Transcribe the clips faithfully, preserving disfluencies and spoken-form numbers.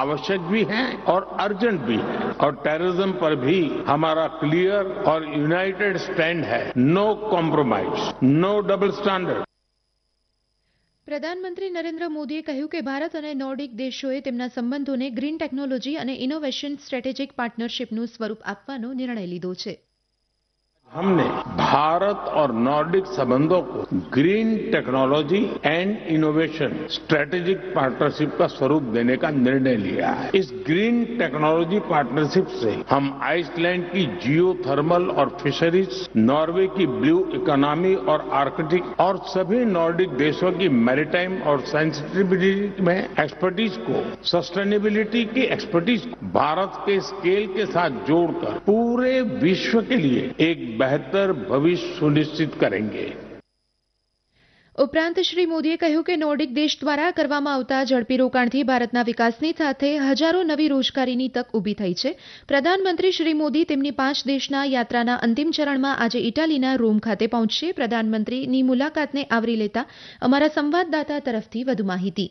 आवश्यक भी है और अर्जेंट भी है और टेररिज्म पर भी हमारा क्लियर और यूनाइटेड स्टैंड है। No compromise, no double standard. પ્રધાનમંત્રી નરેન્દ્ર મોદીએ કહ્યું કે ભારત અને નોર્ડિક દેશોએ તેમના સંબંધોને ગ્રીન ટેકનોલોજી અને ઇનોવેશન સ્ટ્રેટેજિક પાર્ટનરશિપનું સ્વરૂપ આપવાનો નિર્ણય લીધો છે। हमने भारत और नॉर्डिक संबंधों को green technology and innovation strategic partnership का स्वरूप देने का निर्णय लिया है। इस ग्रीन टेक्नोलॉजी पार्टनरशिप से हम आइसलैंड की जियो थर्मल और फिशरीज, नॉर्वे की ब्लू इकोनॉमी और आर्कटिक और सभी नॉर्डिक देशों की मैरीटाइम और सेंसिटिविटी में एक्सपर्टीज को, सस्टेनेबिलिटी की एक्सपर्टीज को भारत के स्केल के साथ जोड़कर पूरे विश्व के लिए एक बेहतर भविष्य सुनिश्चित करेंगे। ઉપરાંત શ્રી મોદીએ કહ્યું કે નોર્ડિક દેશ દ્વારા કરવામાં આવતા ઝડપી રોકાણથી ભારતના વિકાસની સાથે હજારો નવી રોજગારીની તક ઊભી થઈ છે। પ્રધાનમંત્રી શ્રી મોદી તેમની પાંચ દેશના યાત્રાના અંતિમ ચરણમાં આજે ઇટાલીના રોમ ખાતે પહોંચશે। પ્રધાનમંત્રીની મુલાકાતને આવરી લેતા અમારા સંવાદદાતા તરફથી વધુ માહિતી।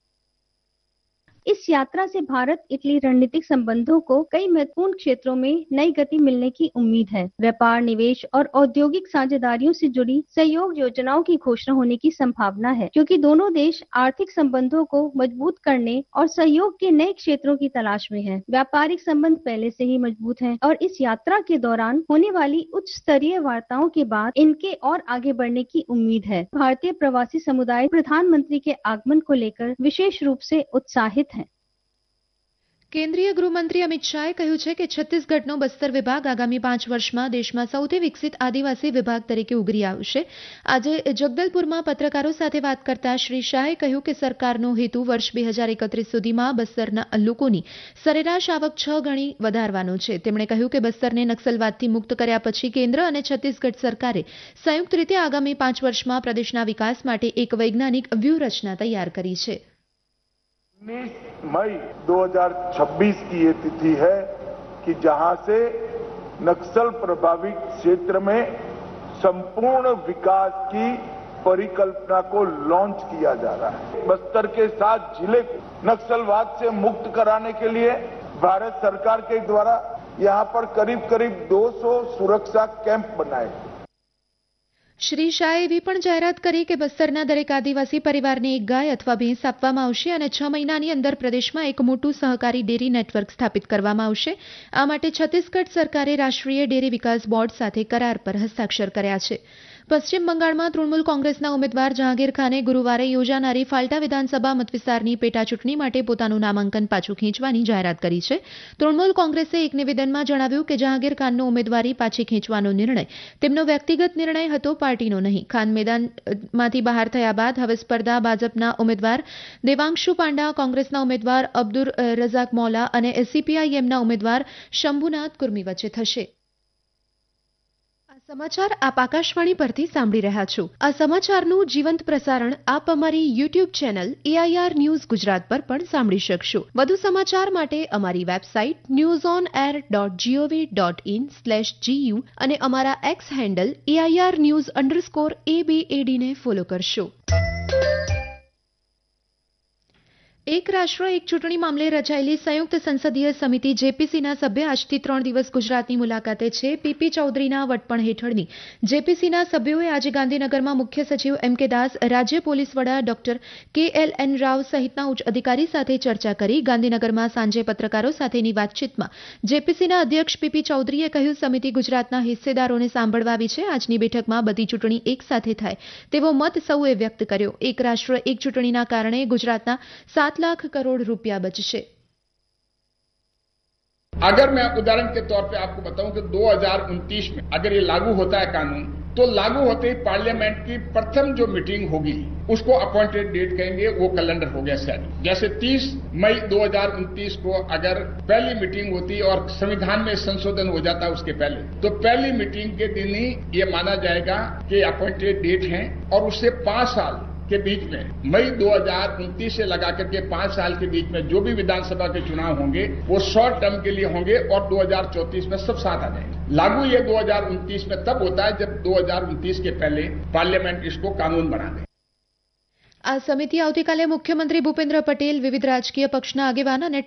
इस यात्रा से भारत इटली रणनीतिक संबंधों को कई महत्वपूर्ण क्षेत्रों में नई गति मिलने की उम्मीद है। व्यापार, निवेश और औद्योगिक साझेदारियों से जुड़ी सहयोग योजनाओं की घोषणा होने की संभावना है, क्योंकि दोनों देश आर्थिक संबंधों को मजबूत करने और सहयोग के नए क्षेत्रों की तलाश में हैं। व्यापारिक संबंध पहले से ही मजबूत हैं और इस यात्रा के दौरान होने वाली उच्च स्तरीय वार्ताओं के बाद इनके और आगे बढ़ने की उम्मीद है। भारतीय प्रवासी समुदाय प्रधानमंत्री के आगमन को लेकर विशेष रूप से उत्साहित है। કેન્દ્રીય ગૃહમંત્રી અમિત શાહે કહ્યું છે કે છત્તીસગઢનો બસ્તર વિભાગ આગામી પાંચ વર્ષમાં દેશમાં સૌથી વિકસિત આદિવાસી વિભાગ તરીકે ઉભરી આવશે। આજે જગદલપુરમાં પત્રકારો સાથે વાત કરતા શ્રી શાહે કહ્યું કે સરકારનો હેતુ વર્ષ બે હજાર એકત્રીસ સુધીમાં બસ્તરના લોકોની સરેરાશ આવક છ ગણી વધારવાનો છે। તેમણે કહ્યું કે બસ્તરને નક્સલવાદથી મુક્ત કર્યા પછી કેન્દ્ર અને છત્તીસગઢ સરકારે સંયુક્ત રીતે આગામી પાંચ વર્ષમાં પ્રદેશના વિકાસ માટે એક વૈજ્ઞાનિક વ્યૂહરચના તૈયાર કરી છે। उन्नीस मई दो हज़ार छब्बीस की ये तिथि है कि जहां से नक्सल प्रभावित क्षेत्र में संपूर्ण विकास की परिकल्पना को लॉन्च किया जा रहा है। बस्तर के साथ जिले को नक्सलवाद से मुक्त कराने के लिए भारत सरकार के द्वारा यहां पर करीब करीब दो सौ सुरक्षा कैंप बनाए। શ્રી શાહે એવી પણ જાહેરાત કરી કે બસ્તરના દરેક આદિવાસી પરિવારને એક ગાય અથવા ભેંસ આપવામાં આવશે અને છ મહિનાની અંદર પ્રદેશમાં એક મોટું સહકારી ડેરી નેટવર્ક સ્થાપિત કરવામાં આવશે। આ માટે છત્તીસગઢ સરકારે રાષ્ટ્રીય ડેરી વિકાસ બોર્ડ સાથે કરાર પર હસ્તાક્ષર કર્યા છે। પશ્ચિમ બંગાળમાં તૃણમૂલ કોંગ્રેસના ઉમેદવાર જહાંગીર ખાને ગુરુવારે યોજાનારી ફાલ્ટા વિધાનસભા મતવિસ્તારની પેટાચૂંટણી માટે પોતાનું નામાંકન પાછું ખેંચવાની જાહેરાત કરી છે। તૃણમૂલ કોંગ્રેસે એક નિવેદનમાં જણાવ્યું કે જહાંગીર ખાનનો ઉમેદવારી પાછી ખેંચવાનો નિર્ણય તેમનો વ્યક્તિગત નિર્ણય હતો, પાર્ટીનો નહીં। ખાન મેદાનમાંથી બહાર થયા બાદ હવે સ્પર્ધા ભાજપના ઉમેદવાર દેવાંશુ પાંડા, કોંગ્રેસના ઉમેદવાર અબ્દુર રઝાક મૌલા અને સીપીઆઈએમના ઉમેદવાર શંભુનાથ કુર્મી વચ્ચે થશે। સમાચાર આપ આકાશવાણી પરથી સાંભળી રહ્યા છો। આ સમાચારનું જીવંત પ્રસારણ આપ અમારી YouTube channel AIR news Gujarat પર પણ સાંભળી શકશો। વધુ સમાચાર માટે અમારી website news on air dot GOV dot in slash GU અને અમારા x handle AIR news underscore એબીએડીને follow કરશો। એક રાષ્ટ્ર એક ચૂંટણી મામલે રચાયેલી સંયુક્ત સંસદીય સમિતિ જેપીસીના સભ્ય આજથી ત્રણ દિવસ ગુજરાતની મુલાકાતે છે। પીપી ચૌધરીના વડપણ હેઠળની જેપીસીના સભ્યોએ આજે ગાંધીનગરમાં મુખ્ય સચિવ એમ કે દાસ, રાજ્ય પોલીસ વડા ડોક્ટર કે એલ એન રાવ સહિતના ઉચ્ચ અધિકારી સાથે ચર્ચા કરી। ગાંધીનગરમાં સાંજે પત્રકારો સાથેની વાતચીતમાં જેપીસીના અધ્યક્ષ પીપી ચૌધરીએ કહ્યું, સમિતિ ગુજરાતના હિસ્સેદારોને સાંભળવા આવી છે। આજની બેઠકમાં બધી ચૂંટણી એક સાથે થાય તેવો મત સૌએ વ્યક્ત કર્યો। એક રાષ્ટ્ર એક ચૂંટણીના કારણે ગુજરાતના સાત लाख करोड़ रुपया बचશે। अगर मैं उदाहरण के तौर पे आपको बताऊं कि दो हज़ार उनतीस में अगर ये लागू होता है कानून, तो लागू होते ही पार्लियामेंट की प्रथम जो मीटिंग होगी उसको अपॉइंटेड डेट कहेंगे, वो कैलेंडर हो गया सेट। जैसे तीस मई दो हज़ार उनतीस को अगर पहली मीटिंग होती और संविधान में संशोधन हो जाता उसके पहले, तो पहली मीटिंग के दिन ही ये माना जाएगा कि अपॉइंटेड डेट है और उससे पांच साल के बीच में मई दो हज़ार उनतीस से लगा करके पांच साल के बीच में जो भी विधानसभा के चुनाव होंगे वो शॉर्ट टर्म के लिए होंगे और दो हज़ार चौंतीस में सब साथ आ जाएंगे। लागू ये दो हज़ार उनतीस में तब होता है जब दो हज़ार उनतीस के पहले पार्लियामेंट इसको कानून बना दे। આ સમિતિ આવતીકાલે મુખ્યમંત્રી ભૂપેન્દ્ર પટેલ, વિવિધ રાજકીય પક્ષના આગેવાન અને